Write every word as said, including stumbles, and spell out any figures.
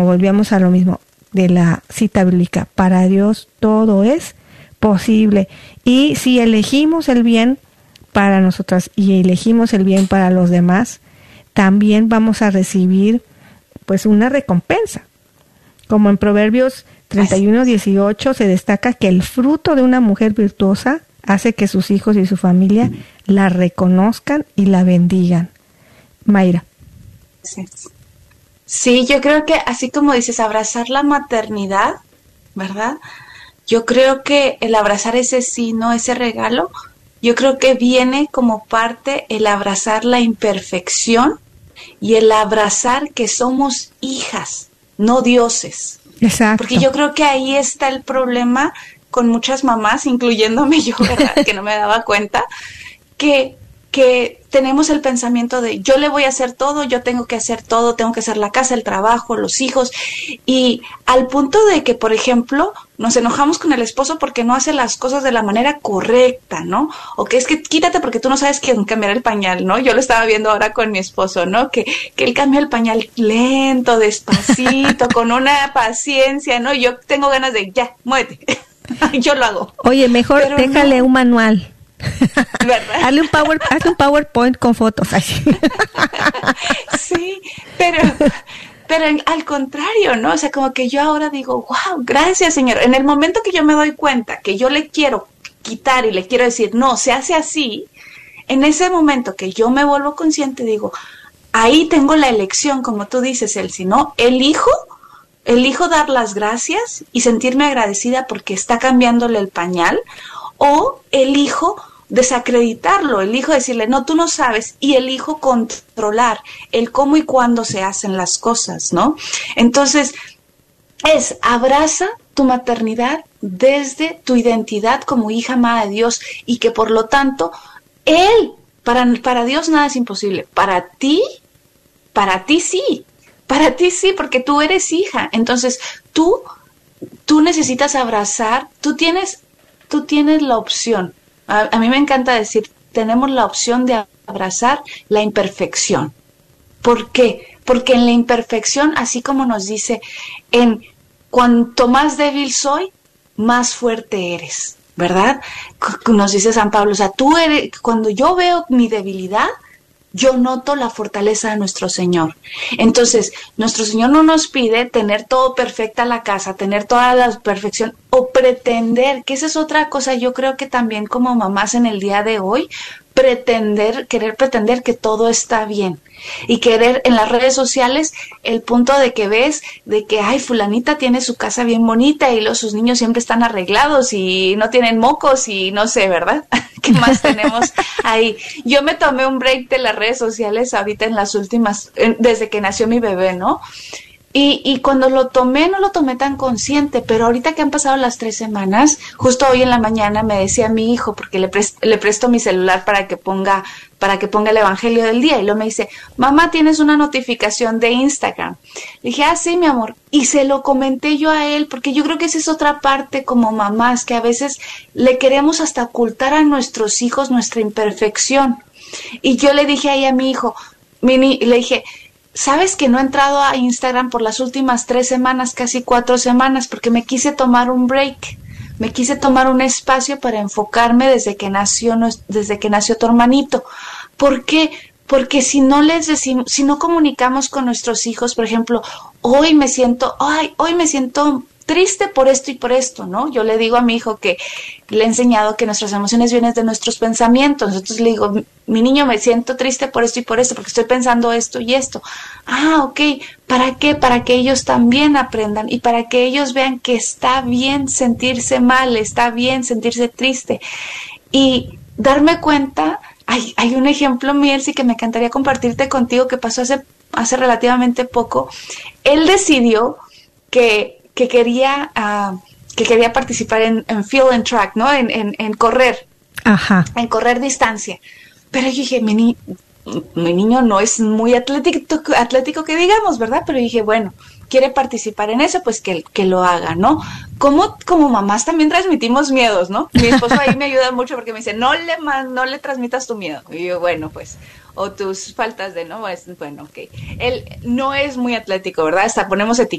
volvíamos a lo mismo de la cita bíblica. Para Dios todo es posible. Y si elegimos el bien para nosotras y elegimos el bien para los demás, también vamos a recibir pues una recompensa. Como en Proverbios treinta y uno, dieciocho se destaca que el fruto de una mujer virtuosa hace que sus hijos y su familia la reconozcan y la bendigan. Mayra. Sí. Sí, yo creo que así como dices, abrazar la maternidad, ¿verdad? Yo creo que el abrazar ese sí, no ese regalo, yo creo que viene como parte el abrazar la imperfección y el abrazar que somos hijas, no dioses. Exacto. Porque yo creo que ahí está el problema con muchas mamás, incluyéndome yo, ¿verdad? Que no me daba cuenta, que, que tenemos el pensamiento de yo le voy a hacer todo, yo tengo que hacer todo, tengo que hacer la casa, el trabajo, los hijos, y al punto de que, por ejemplo, nos enojamos con el esposo porque no hace las cosas de la manera correcta, ¿no? O que es que quítate porque tú no sabes quién cambiar el pañal, ¿no? Yo lo estaba viendo ahora con mi esposo, ¿no? Que, que él cambia el pañal lento, despacito, con una paciencia, ¿no? Yo tengo ganas de, ya, muévete. Yo lo hago. Oye, mejor pero déjale no. un manual. ¿Verdad? Hazle un power, hazle un PowerPoint con fotos. Sí, pero, pero en, al contrario, ¿no? O sea, como que yo ahora digo, wow, gracias, Señor. En el momento que yo me doy cuenta que yo le quiero quitar y le quiero decir, no, se hace así, en ese momento que yo me vuelvo consciente, digo, ahí tengo la elección, como tú dices, Elsie, ¿no? Elijo Elijo dar las gracias y sentirme agradecida porque está cambiándole el pañal, o elijo desacreditarlo, elijo decirle, no, tú no sabes, y elijo controlar el cómo y cuándo se hacen las cosas, ¿no? Entonces, es abraza tu maternidad desde tu identidad como hija amada de Dios y que por lo tanto, Él, para, para Dios nada es imposible, para ti, para ti sí. Para ti sí, porque tú eres hija. Entonces, tú, tú necesitas abrazar, tú tienes, tú tienes la opción. A, a mí me encanta decir, tenemos la opción de abrazar la imperfección. ¿Por qué? Porque en la imperfección, así como nos dice, en cuanto más débil soy, más fuerte eres, ¿verdad? Nos dice San Pablo, o sea, tú eres, cuando yo veo mi debilidad, yo noto la fortaleza de nuestro Señor. Entonces, nuestro Señor no nos pide tener todo perfecta la casa, tener toda la perfección o pretender, que esa es otra cosa, yo creo que también como mamás en el día de hoy, pretender, querer pretender que todo está bien y querer en las redes sociales el punto de que ves de que ay, fulanita tiene su casa bien bonita y los sus niños siempre están arreglados y no tienen mocos y no sé, ¿verdad? ¿Qué más tenemos ahí? Yo me tomé un break de las redes sociales ahorita en las últimas, desde que nació mi bebé, ¿no? Y, y cuando lo tomé, no lo tomé tan consciente, pero ahorita que han pasado las tres semanas, justo hoy en la mañana me decía mi hijo, porque le, prest, le presto mi celular para que ponga para que ponga el evangelio del día, y luego me dice, mamá, tienes una notificación de Instagram. Le dije, ah, sí, mi amor, y se lo comenté yo a él, porque yo creo que esa es otra parte como mamás, que a veces le queremos hasta ocultar a nuestros hijos nuestra imperfección. Y yo le dije ahí a mi hijo, Mini, le dije, ¿sabes que no he entrado a Instagram por las últimas tres semanas, casi cuatro semanas, porque me quise tomar un break? Me quise tomar un espacio para enfocarme desde que nació, desde que nació tu hermanito. ¿Por qué? Porque si no les decimos, si no comunicamos con nuestros hijos, por ejemplo, hoy me siento, ay, hoy me siento triste por esto y por esto, ¿no? Yo le digo a mi hijo que le he enseñado que nuestras emociones vienen de nuestros pensamientos. Entonces le digo, mi niño, me siento triste por esto y por esto, porque estoy pensando esto y esto. Ah, ok. ¿Para qué? Para que ellos también aprendan y para que ellos vean que está bien sentirse mal, está bien sentirse triste. Y darme cuenta, hay, hay un ejemplo, Mielsi, que me encantaría compartirte contigo, que pasó hace, hace relativamente poco. Él decidió que que quería uh, que quería participar en, en field and track, ¿no? En, en, en correr. Ajá. En correr distancia. Pero yo dije, mi, ni mi niño no es muy atlético, atlético que digamos, ¿verdad? Pero dije, bueno, quiere participar en eso, pues que, que lo haga, ¿no? Como, como mamás también transmitimos miedos, ¿no? Mi esposo ahí me ayuda mucho porque me dice, no le, no le transmitas tu miedo. Y yo, bueno, pues, o tus faltas de, ¿no? Pues, bueno, ok. Él no es muy atlético, ¿verdad? Hasta ponemos etiquetas